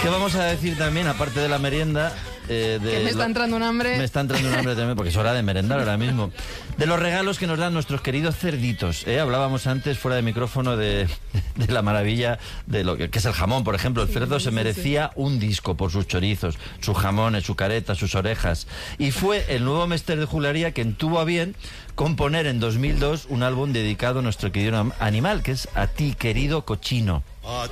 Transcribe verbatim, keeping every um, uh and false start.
¿Qué vamos a decir también, aparte de la merienda? Eh, de que me está lo... entrando un hambre. Me está entrando un hambre también, porque es hora de merendar ahora mismo. De los regalos que nos dan nuestros queridos cerditos. ¿eh? Hablábamos antes, fuera de micrófono, de, de la maravilla de lo que, que es el jamón, por ejemplo. El cerdo sí, se sí, merecía sí. un disco por sus chorizos, sus jamones, su careta, sus orejas. Y fue el nuevo Mester de Juglaría quien tuvo a bien componer en dos mil dos un álbum dedicado a nuestro querido animal, que es A ti, querido cochino.